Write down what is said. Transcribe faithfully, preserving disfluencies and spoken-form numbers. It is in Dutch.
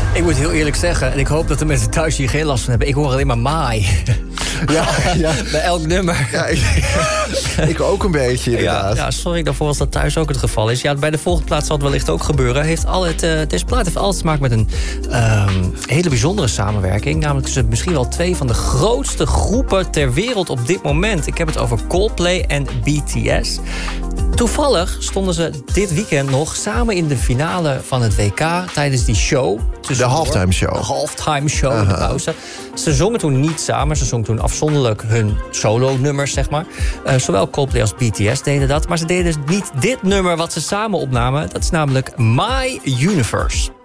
Ik moet heel eerlijk zeggen, en ik hoop dat de mensen thuis hier geen last van hebben. Ik hoor alleen maar Mai. Ja, ja. Bij elk nummer. Ja, ik, ik ook een beetje, inderdaad. Ja, ja, sorry daarvoor als dat thuis ook het geval is. Ja, bij de volgende plaat zal het wellicht ook gebeuren. Heeft al het, uh, deze plaat heeft alles te maken met een um, hele bijzondere samenwerking. Namelijk tussen misschien wel twee van de grootste groepen ter wereld op dit moment. Ik heb het over Coldplay en B T S. Toevallig stonden ze dit weekend nog samen in de finale van het W K tijdens die show. De halftime show. De halftime show, de pauze. Ze zongen toen niet samen, ze zongen toen afzonderlijk hun solo-nummers, zeg maar. Uh, zowel Coldplay als B T S deden dat, maar ze deden dus niet dit nummer wat ze samen opnamen. Dat is namelijk My Universe.